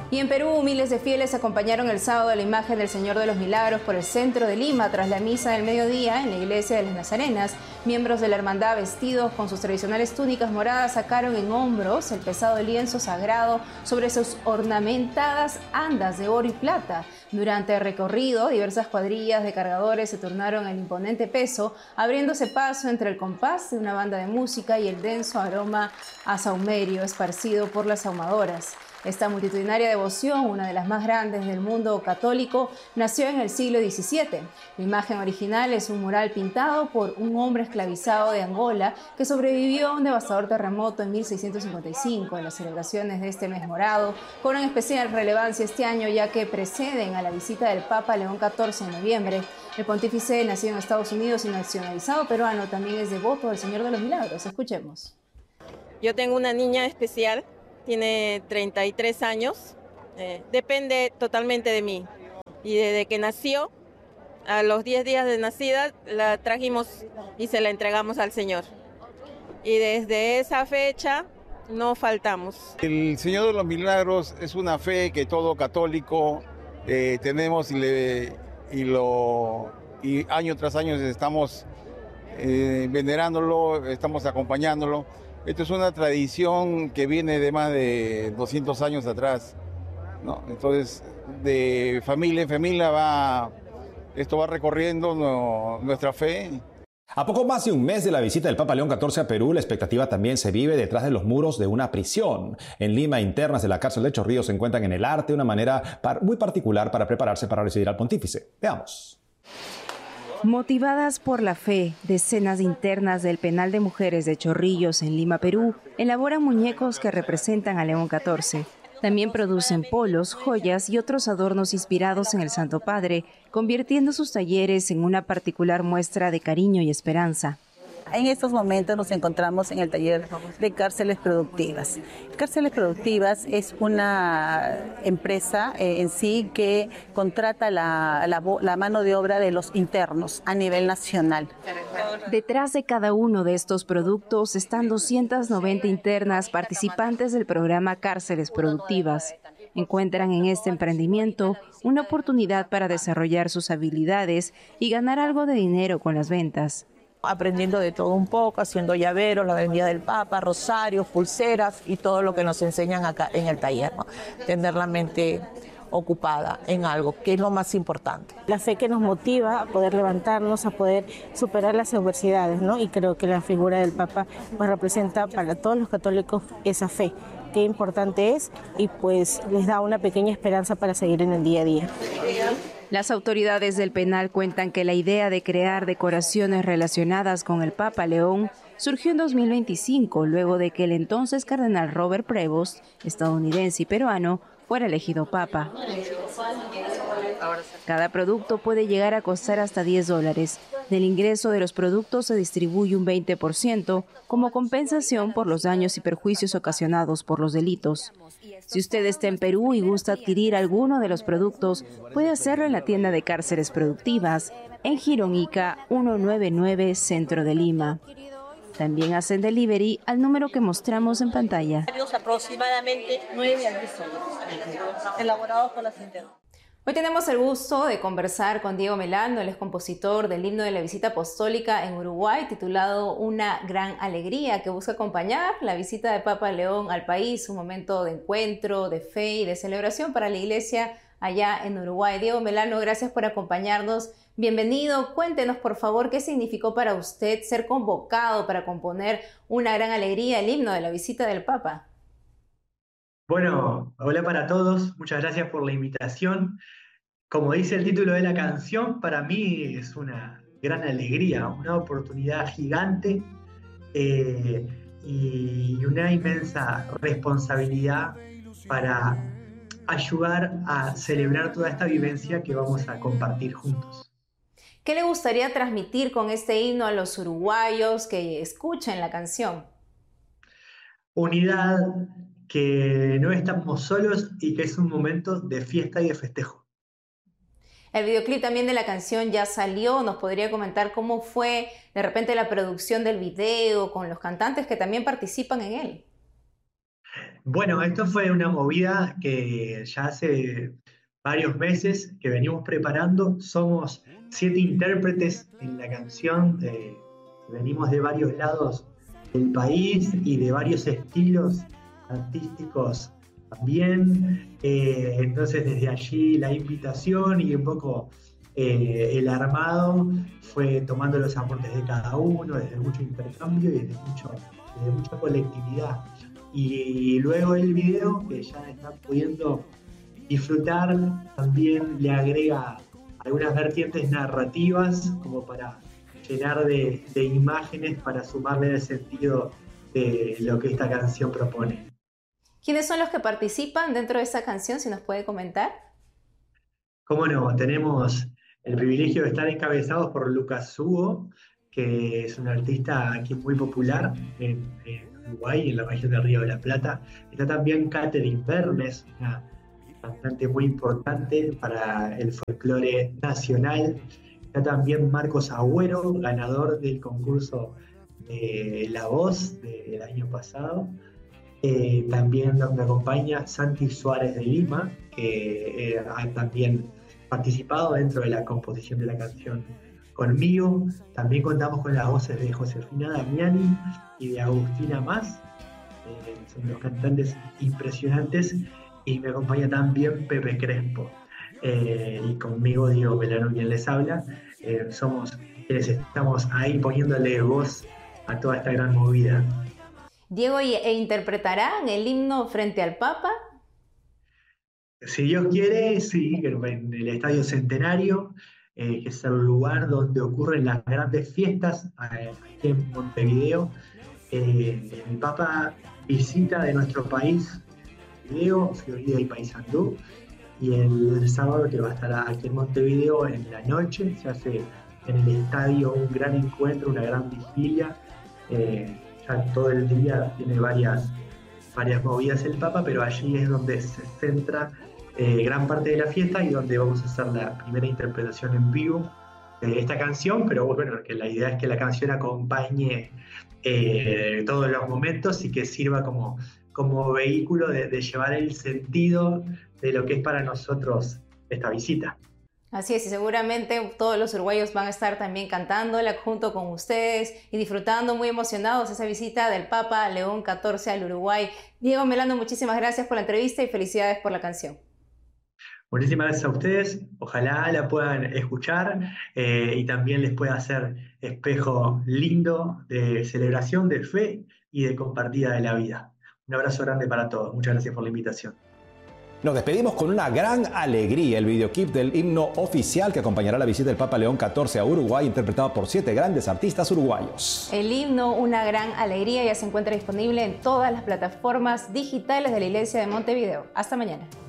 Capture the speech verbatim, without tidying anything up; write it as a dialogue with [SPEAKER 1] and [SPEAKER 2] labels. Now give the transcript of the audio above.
[SPEAKER 1] Y en Perú, miles de fieles acompañaron el sábado la imagen del Señor de los Milagros por el centro de Lima tras la misa del mediodía en la iglesia de las Nazarenas. Miembros de la hermandad vestidos con sus tradicionales túnicas moradas sacaron en hombros el pesado lienzo sagrado sobre sus ornamentadas andas de oro y plata. Durante el recorrido, diversas cuadrillas de cargadores se turnaron el imponente peso, abriéndose paso entre el compás de una banda de música y el denso aroma a sahumerio esparcido por las ahumadoras. Esta multitudinaria devoción, una de las más grandes del mundo católico, nació en el siglo diecisiete. La imagen original es un mural pintado por un hombre esclavizado de Angola que sobrevivió a un devastador terremoto en mil seiscientos cincuenta y cinco. En las celebraciones de este mes morado cobran especial relevancia este año, ya que preceden a la visita del Papa León catorce en noviembre. El pontífice, nacido en Estados Unidos y nacionalizado peruano, también es devoto del Señor de los Milagros. Escuchemos.
[SPEAKER 2] Yo tengo una niña especial. Tiene treinta y tres años, eh, depende totalmente de mí. Y desde que nació, a los diez días de nacida, la trajimos y se la entregamos al Señor. Y desde esa fecha no faltamos.
[SPEAKER 3] El Señor de los Milagros es una fe que todo católico eh, tenemos y, le, y, lo, y año tras año estamos eh, venerándolo, estamos acompañándolo. Esto es una tradición que viene de más de doscientos años atrás, ¿no? Entonces, de familia en familia va, esto va recorriendo no, nuestra fe.
[SPEAKER 4] A poco más de un mes de la visita del Papa León catorce a Perú, la expectativa también se vive detrás de los muros de una prisión. En Lima, internas de la cárcel de Chorrillos se encuentran en el arte, una manera muy particular para prepararse para recibir al pontífice. Veamos.
[SPEAKER 1] Motivadas por la fe, decenas de internas del penal de mujeres de Chorrillos en Lima, Perú, elaboran muñecos que representan a León catorce. También producen polos, joyas y otros adornos inspirados en el Santo Padre, convirtiendo sus talleres en una particular muestra de cariño y esperanza.
[SPEAKER 5] En estos momentos nos encontramos en el taller de Cárceles Productivas. Cárceles Productivas es una empresa eh, en sí que contrata la, la, la mano de obra de los internos a nivel nacional.
[SPEAKER 1] Detrás de cada uno de estos productos están doscientas noventa internas participantes del programa Cárceles Productivas. Encuentran en este emprendimiento una oportunidad para desarrollar sus habilidades y ganar algo de dinero con las ventas.
[SPEAKER 6] Aprendiendo de todo un poco, haciendo llaveros, la Avenida del Papa, rosarios, pulseras y todo lo que nos enseñan acá en el taller, ¿no? Tener la mente ocupada en algo, que es lo más importante.
[SPEAKER 7] La fe que nos motiva a poder levantarnos, a poder superar las adversidades, ¿no? Y creo que la figura del Papa pues, representa para todos los católicos esa fe. Qué importante es y pues les da una pequeña esperanza para seguir en el día a día.
[SPEAKER 1] Las autoridades del penal cuentan que la idea de crear decoraciones relacionadas con el Papa León surgió en dos mil veinticinco, luego de que el entonces cardenal Robert Prevost, estadounidense y peruano, fuera elegido papa. Cada producto puede llegar a costar hasta diez dólares. Del ingreso de los productos se distribuye un veinte por ciento como compensación por los daños y perjuicios ocasionados por los delitos. Si usted está en Perú y gusta adquirir alguno de los productos, puede hacerlo en la tienda de Cárceles Productivas, en Gironica ciento noventa y nueve, Centro de Lima. También hacen delivery al número que mostramos en pantalla.
[SPEAKER 8] Aproximadamente nueve a diez elaborados por las internas.
[SPEAKER 1] Hoy tenemos el gusto de conversar con Diego Melano, él es compositor del himno de la visita apostólica en Uruguay, titulado Una gran alegría, que busca acompañar la visita de Papa León al país, un momento de encuentro, de fe y de celebración para la iglesia allá en Uruguay. Diego Melano, gracias por acompañarnos. Bienvenido. Cuéntenos, por favor, qué significó para usted ser convocado para componer Una gran alegría, el himno de la visita del Papa.
[SPEAKER 9] Bueno, hola para todos, muchas gracias por la invitación. Como dice el título de la canción, para mí es una gran alegría, una oportunidad gigante eh, y una inmensa responsabilidad para ayudar a celebrar toda esta vivencia que vamos a compartir juntos.
[SPEAKER 1] ¿Qué le gustaría transmitir con este himno a los uruguayos que escuchen la canción?
[SPEAKER 9] Unidad, que no estamos solos y que es un momento de fiesta y de festejo.
[SPEAKER 1] El videoclip también de la canción ya salió. ¿Nos podría comentar cómo fue de repente la producción del video con los cantantes que también participan en él?
[SPEAKER 9] Bueno, esto fue una movida que ya hace varios meses que venimos preparando. Somos siete intérpretes en la canción. Eh, venimos de varios lados del país y de varios estilos artísticos también. Eh, entonces desde allí la invitación y un poco eh, el armado fue tomando los aportes de cada uno, desde mucho intercambio y desde, mucho, desde mucha colectividad. Y luego el video, que ya están pudiendo disfrutar, también le agrega algunas vertientes narrativas como para llenar de, de imágenes para sumarle el sentido de lo que esta canción propone.
[SPEAKER 1] ¿Quiénes son los que participan dentro de esta canción, si nos puede comentar?
[SPEAKER 9] Cómo no, tenemos el privilegio de estar encabezados por Lucas Hugo, que es un artista aquí muy popular en, en Uruguay, en la región del Río de la Plata. Está también Catherine Bernes, una cantante muy importante para el folclore nacional. Está también Marcos Agüero, ganador del concurso de La Voz del año pasado. Eh, también me acompaña Santi Suárez de Lima, que eh, ha también participado dentro de la composición de la canción conmigo. También contamos con las voces de Josefina Damiani y de Agustina Más. Eh, son los cantantes impresionantes. Y me acompaña también Pepe Crespo. Eh, y conmigo Diego Melano, quien les habla. Eh, somos quienes estamos ahí poniéndole voz a toda esta gran movida.
[SPEAKER 1] Diego, ¿e interpretarán el himno frente al Papa?
[SPEAKER 9] Si Dios quiere, sí, en el Estadio Centenario, eh, que es el lugar donde ocurren las grandes fiestas eh, aquí en Montevideo. Eh, el Papa visita de nuestro país Montevideo, Florida y Paysandú, y el, el sábado que va a estar aquí en Montevideo en la noche se hace en el estadio un gran encuentro, una gran vigilia. Eh, ya todo el día tiene varias, varias movidas el Papa, pero allí es donde se centra eh, gran parte de la fiesta y donde vamos a hacer la primera interpretación en vivo de esta canción, pero bueno, que la idea es que la canción acompañe eh, todos los momentos y que sirva como, como vehículo de, de llevar el sentido de lo que es para nosotros esta visita.
[SPEAKER 1] Así es, y seguramente todos los uruguayos van a estar también cantándola junto con ustedes y disfrutando muy emocionados esa visita del Papa León catorce al Uruguay. Diego Melano, muchísimas gracias por la entrevista y felicidades por la canción.
[SPEAKER 9] Muchísimas gracias a ustedes, ojalá la puedan escuchar eh, y también les pueda hacer espejo lindo de celebración, de fe y de compartida de la vida. Un abrazo grande para todos, muchas gracias por la invitación.
[SPEAKER 4] Nos despedimos con una gran alegría. El videoclip del himno oficial que acompañará la visita del Papa León catorce a Uruguay, interpretado por siete grandes artistas uruguayos.
[SPEAKER 1] El himno Una Gran Alegría ya se encuentra disponible en todas las plataformas digitales de la Iglesia de Montevideo. Hasta mañana.